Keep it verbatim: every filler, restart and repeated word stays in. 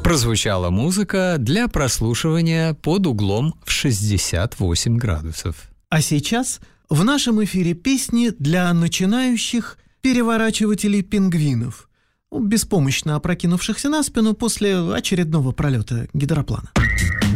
Прозвучала музыка для прослушивания под углом в шестьдесят восемь градусов. А сейчас в нашем эфире песни для начинающих переворачивателей пингвинов, беспомощно опрокинувшихся на спину после очередного пролета гидроплана.